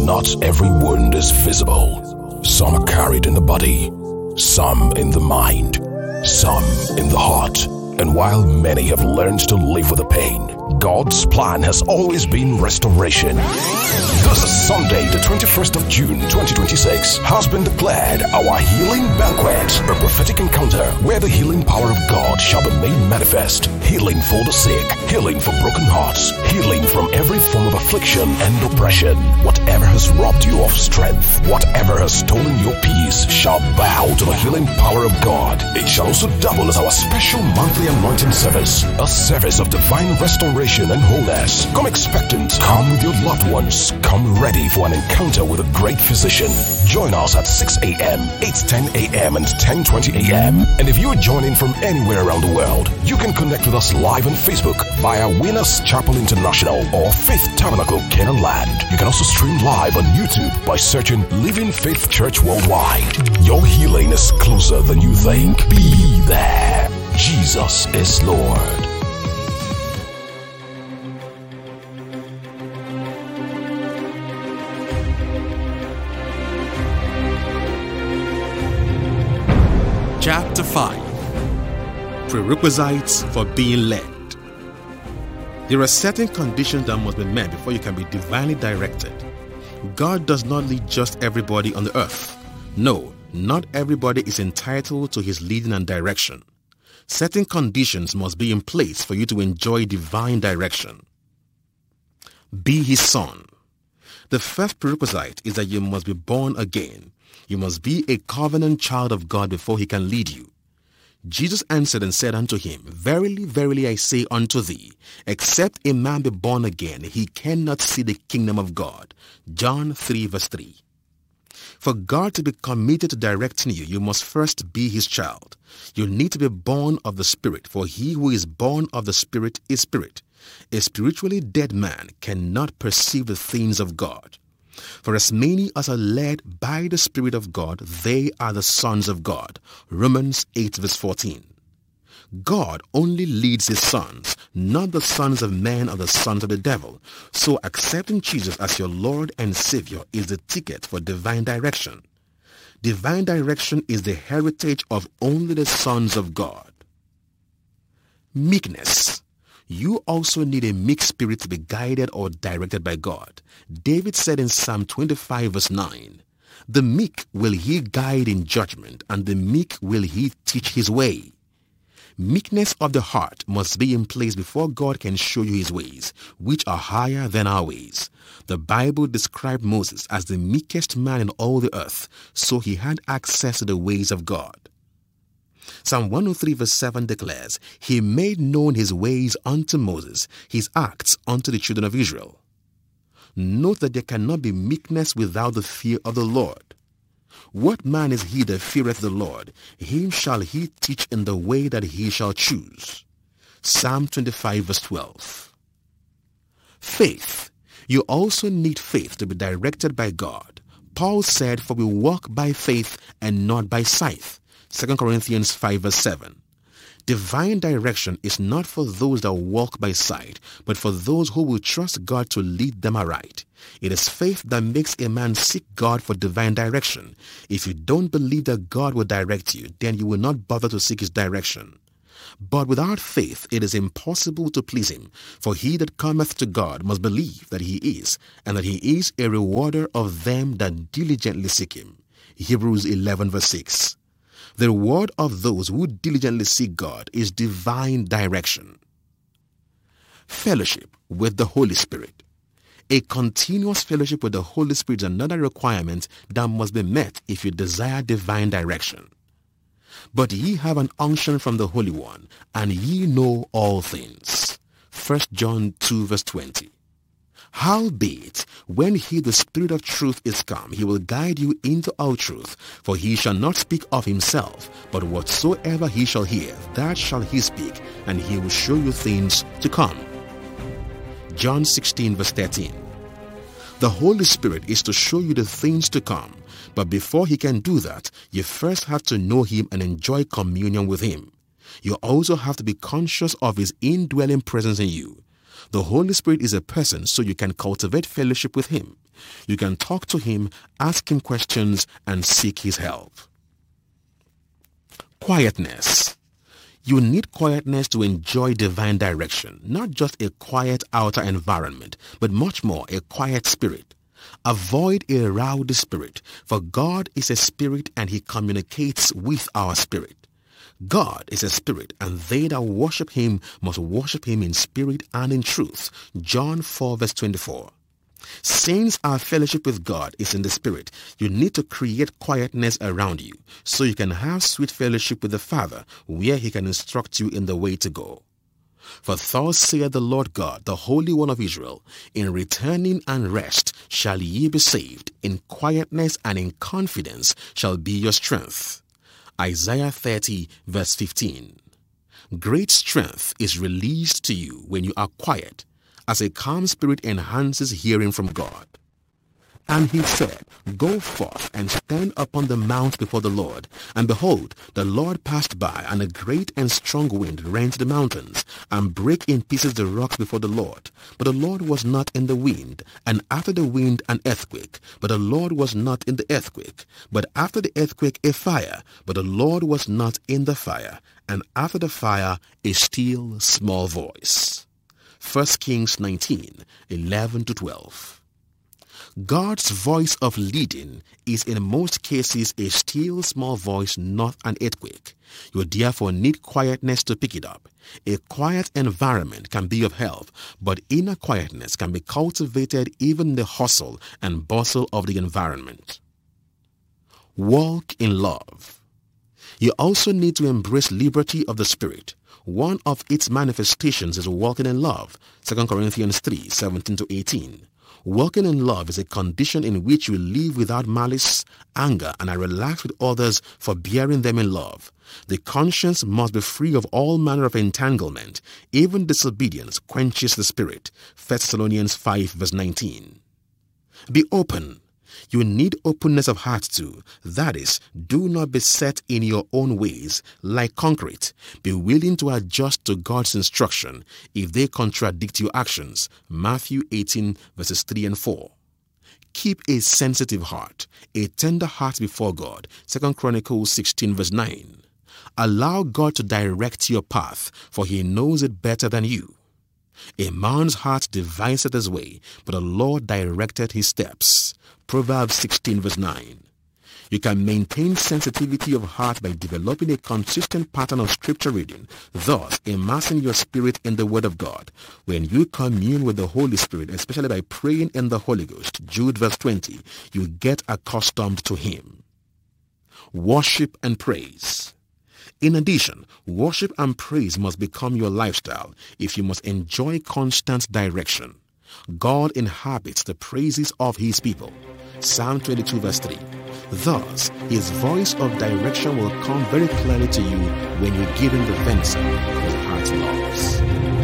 Not every wound is visible. Some are carried in the body, some in the mind, some in the heart. And while many have learned to live with the pain, God's plan has always been restoration. This is Sunday, the 21st of June, 2026, has been declared our Healing Banquet, a prophetic encounter where the healing power of God shall be made manifest. Healing for the sick, healing for broken hearts, healing from every form of affliction and oppression. Whatever has robbed you of strength, whatever has stolen your peace, shall bow to the healing power of God. It shall also double as our special monthly anointing service, a service of divine restoration and wholeness. Come expectant, come with your loved ones, come ready for an encounter with a great physician. Join us at 6 a.m., 8:10 a.m. and 10:20 a.m. And if you are joining from anywhere around the world, you can connect with us live on Facebook via Winners Chapel International or Faith Tabernacle Canaan Land. You can also stream live on YouTube by searching Living Faith Church Worldwide. Your healing is closer than you think. Be there. Jesus is Lord. Chapter 5. Prerequisites for being led. There are certain conditions that must be met before you can be divinely directed. God does not lead just everybody on the earth. No, not everybody is entitled to his leading and direction. Certain conditions must be in place for you to enjoy divine direction. Be his son. The first prerequisite is that you must be born again. You must be a covenant child of God before he can lead you. Jesus answered and said unto him, Verily, verily, I say unto thee, except a man be born again, he cannot see the kingdom of God. John 3 verse 3. For God to be committed to directing you, you must first be his child. You need to be born of the Spirit, for he who is born of the Spirit is spirit. A spiritually dead man cannot perceive the things of God. For as many as are led by the Spirit of God, they are the sons of God. Romans 8 verse 14. God only leads his sons, not the sons of men or the sons of the devil. So accepting Jesus as your Lord and Savior is the ticket for divine direction. Divine direction is the heritage of only the sons of God. Meekness. You also need a meek spirit to be guided or directed by God. David said in Psalm 25 verse 9, The meek will he guide in judgment, and the meek will he teach his way. Meekness of the heart must be in place before God can show you his ways, which are higher than our ways. The Bible described Moses as the meekest man in all the earth, so he had access to the ways of God. Psalm 103 verse 7 declares, He made known his ways unto Moses, his acts unto the children of Israel. Note that there cannot be meekness without the fear of the Lord. What man is he that feareth the Lord? Him shall he teach in the way that he shall choose. Psalm 25 verse 12. Faith. You also need faith to be directed by God. Paul said, For we walk by faith and not by sight. 2 Corinthians 5 verse 7. Divine direction is not for those that walk by sight, but for those who will trust God to lead them aright. It is faith that makes a man seek God for divine direction. If you don't believe that God will direct you, then you will not bother to seek his direction. But without faith it is impossible to please him, for he that cometh to God must believe that he is, and that he is a rewarder of them that diligently seek him. Hebrews 11 verse 6. The reward of those who diligently seek God is divine direction. Fellowship with the Holy Spirit. A continuous fellowship with the Holy Spirit is another requirement that must be met if you desire divine direction. But ye have an unction from the Holy One, and ye know all things. 1 John 2 verse 20. Howbeit, when he the Spirit of truth is come, he will guide you into all truth. For he shall not speak of himself, but whatsoever he shall hear, that shall he speak, and he will show you things to come. John 16 verse 13. The Holy Spirit is to show you the things to come, but before he can do that, you first have to know him and enjoy communion with him. You also have to be conscious of his indwelling presence in you. The Holy Spirit is a person, so you can cultivate fellowship with him. You can talk to him, ask him questions, and seek his help. Quietness. You need quietness to enjoy divine direction, not just a quiet outer environment, but much more a quiet spirit. Avoid a rowdy spirit, for God is a spirit and he communicates with our spirit. God is a spirit, and they that worship him must worship him in spirit and in truth. John 4 verse 24. Since our fellowship with God is in the spirit, you need to create quietness around you so you can have sweet fellowship with the Father, where he can instruct you in the way to go. For thus saith the Lord God, the Holy One of Israel, in returning and rest shall ye be saved, in quietness and in confidence shall be your strength. Isaiah 30 verse 15. Great strength is released to you when you are quiet, as a calm spirit enhances hearing from God. And he said, Go forth and stand upon the mount before the Lord. And behold, the Lord passed by, and a great and strong wind rent the mountains, and brake in pieces the rocks before the Lord. But the Lord was not in the wind, and after the wind an earthquake. But the Lord was not in the earthquake. But after the earthquake a fire. But the Lord was not in the fire. And after the fire a still small voice. 1 Kings 19, 11-12. God's voice of leading is in most cases a still small voice, not an earthquake. You therefore need quietness to pick it up. A quiet environment can be of help, but inner quietness can be cultivated even in the hustle and bustle of the environment. Walk in love. You also need to embrace liberty of the Spirit. One of its manifestations is walking in love. 2 Corinthians 3, 17-18. Walking in love is a condition in which you live without malice, anger, and are relaxed with others, forbearing them in love. The conscience must be free of all manner of entanglement. Even disobedience quenches the spirit. 1 Thessalonians 5 verse 19. Be open. You need openness of heart too. That is, do not be set in your own ways like concrete. Be willing to adjust to God's instruction if they contradict your actions. Matthew 18 verses 3 and 4. Keep a sensitive heart, a tender heart before God. 2 Chronicles 16 verse 9. Allow God to direct your path, for he knows it better than you. A man's heart deviseth his way, but the Lord directed his steps. Proverbs 16 verse 9. You can maintain sensitivity of heart by developing a consistent pattern of scripture reading, thus immersing your spirit in the Word of God. When you commune with the Holy Spirit, especially by praying in the Holy Ghost, Jude verse 20, you get accustomed to him. Worship and praise. In addition, worship and praise must become your lifestyle if you must enjoy constant direction. God inhabits the praises of his people. Psalm 22 verse 3. Thus, his voice of direction will come very clearly to you when you give him the venison his heart loves.